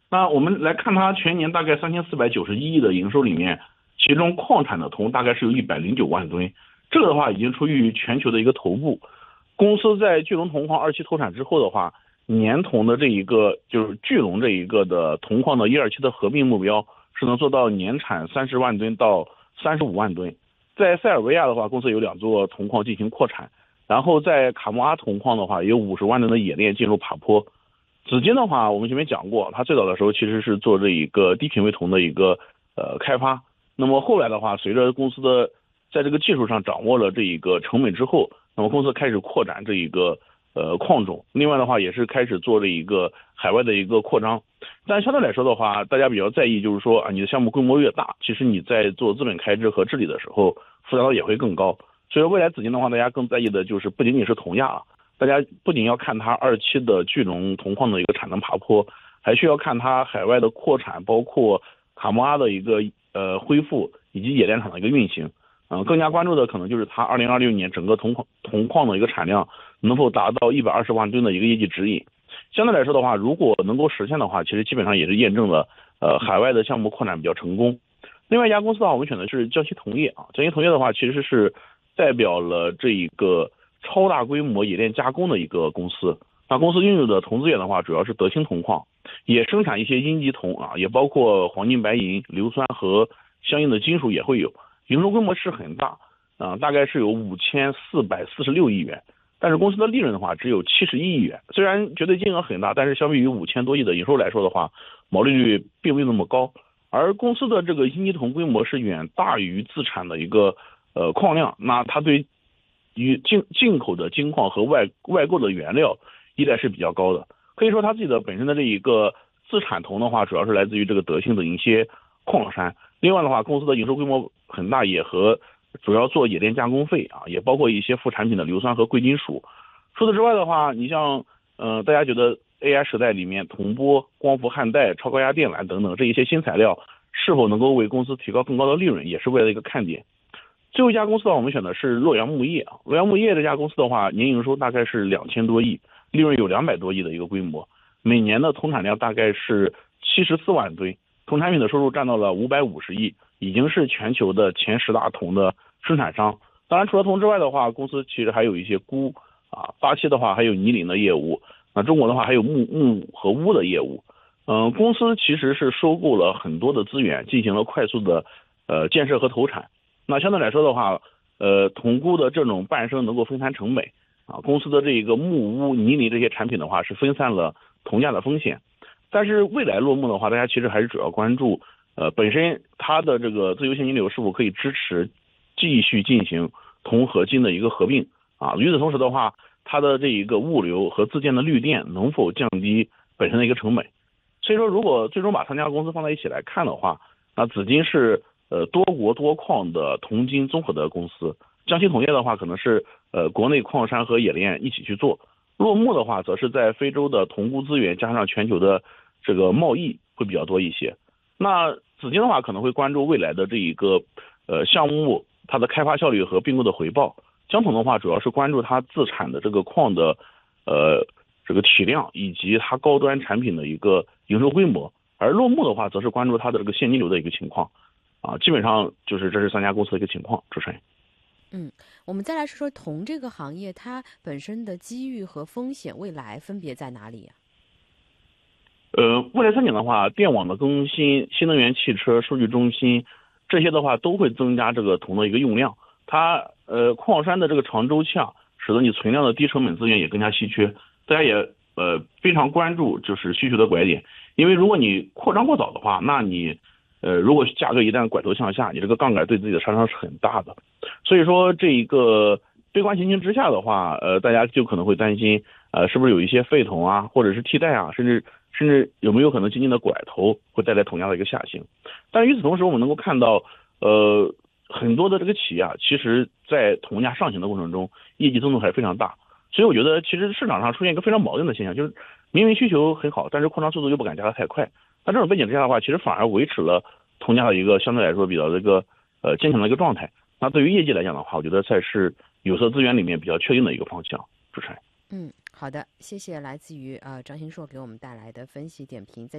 那我们来看它全年大概3491亿的营收里面，其中矿产的铜大概是有109万吨，这个的话已经处于全球的一个头部。公司在巨龙铜矿2期投产之后的话，年铜的这一个就是巨龙这一个的铜矿的1、2期的合并目标是能做到年产30万吨到35万吨。在塞尔维亚的话，公司有2座铜矿进行扩产，然后在卡莫阿铜矿的话，也有50万吨的冶炼进入爬坡。紫金的话，我们前面讲过，它最早的时候其实是做这一个低品位铜的一个开发。那么后来的话，随着公司的在这个技术上掌握了这一个成本之后，那么公司开始扩展这一个矿种。另外的话，也是开始做这一个海外的一个扩张。但相对来说的话，大家比较在意就是说啊，你的项目规模越大，其实你在做资本开支和治理的时候，复杂度也会更高。所以未来紫金的话，大家更在意的就是不仅仅是铜价了。大家不仅要看它2期的巨龙铜矿的一个产能爬坡，还需要看它海外的扩产，包括卡莫阿的一个恢复以及冶炼厂的一个运行。更加关注的可能就是它2026年整个铜矿的一个产量能否达到120万吨的一个业绩指引。相对来说的话，如果能够实现的话，其实基本上也是验证了海外的项目扩展比较成功。另外一家公司的话，我们选的是江西铜业啊。江西铜业的话，其实是代表了这一个超大规模冶炼加工的一个公司。那公司拥有的铜资源的话，主要是德兴铜矿，也生产一些阴极铜啊，也包括黄金、白银、硫酸和相应的金属也会有。营收规模是很大大概是有5446亿元，但是公司的利润的话只有71亿元。虽然绝对金额很大，但是相比于5000多亿的营收来说的话，毛利率并没有那么高。而公司的这个阴极铜规模是远大于自产的一个矿量，那它对于进口的金矿和外购的原料依赖是比较高的。可以说它自己的本身的这一个自产铜的话，主要是来自于这个德兴的一些矿山。另外的话，公司的营收规模很大，也和主要做冶炼加工费啊，也包括一些副产品的硫酸和贵金属。除此之外的话，你像大家觉得 AI 时代里面铜箔、光伏焊带、超高压电缆等等这一些新材料是否能够为公司提高更高的利润，也是未来的一个看点。最后一家公司的话，我们选的是洛阳钼业啊。洛阳钼业这家公司的话，年营收大概是2000多亿，利润有200多亿的一个规模，每年的铜产量大概是74万吨，铜产品的收入占到了550亿，已经是全球的前10大铜的生产商。当然，除了铜之外的话，公司其实还有一些钴啊，巴西的话还有泥磷的业务，那中国的话还有钼和钨的业务。公司其实是收购了很多的资源，进行了快速的建设和投产。那相对来说的话，铜钴的这种伴生能够分摊成本啊，公司的这个钼钨泥磷这些产品的话是分散了铜价的风险。但是未来落幕的话，大家其实还是主要关注本身它的这个自由现金流是否可以支持继续进行铜合金的一个合并啊。与此同时的话，它的这一个物流和自建的绿电能否降低本身的一个成本。所以说，如果最终把3家公司放在一起来看的话，那紫金是多国多矿的铜金综合的公司，江西铜业的话可能是国内矿山和冶炼一起去做，落幕的话则是在非洲的铜钴资源加上全球的这个贸易会比较多一些。那紫金的话可能会关注未来的这一个项目它的开发效率和并购的回报，江铜的话主要是关注它自产的这个矿的这个体量以及它高端产品的一个营收规模，而落幕的话则是关注它的这个现金流的一个情况啊。基本上就是这是3家公司的一个情况。主持人。 我们再来说说铜这个行业，它本身的机遇和风险未来分别在哪里呀？ 未来3年的话，电网的更新、新能源汽车、数据中心这些的话都会增加这个铜的一个用量。它矿山的这个长周期啊，使得你存量的低成本资源也更加稀缺。大家也非常关注就是需求的拐点，因为如果你扩张过早的话，那你如果价格一旦拐头向下，你这个杠杆对自己的杀伤是很大的。所以说这一个悲观情形之下的话，大家就可能会担心是不是有一些废铜啊，或者是替代啊，甚至有没有可能经济的拐头会带来铜价的一个下行。但与此同时，我们能够看到很多的这个企业啊，其实在铜价上行的过程中，业绩增速还是非常大。所以我觉得其实市场上出现一个非常矛盾的现象，就是明明需求很好，但是扩张速度又不敢加得太快。那这种背景之下的话，其实反而维持了铜价的一个相对来说比较这个坚强的一个状态。那对于业绩来讲的话，我觉得才是有色资源里面比较确定的一个方向。主持人。 好的，谢谢来自于张新硕给我们带来的分析点评。